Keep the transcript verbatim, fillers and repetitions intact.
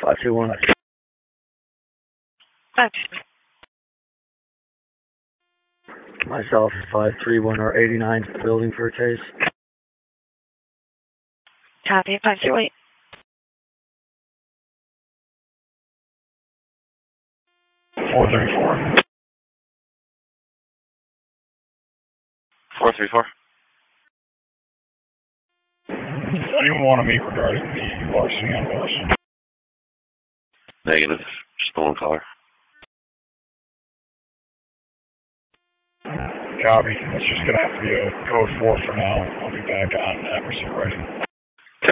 five two one. Five. Myself, five three one or eighty-nine to the building for a case. Copy, five two eight. four three four. four three four. Does anyone want to meet regarding the larceny on Wilson? Negative. Just the one caller. Copy. That's just going to have to be a code four for now. I'll be back on at receipt ready.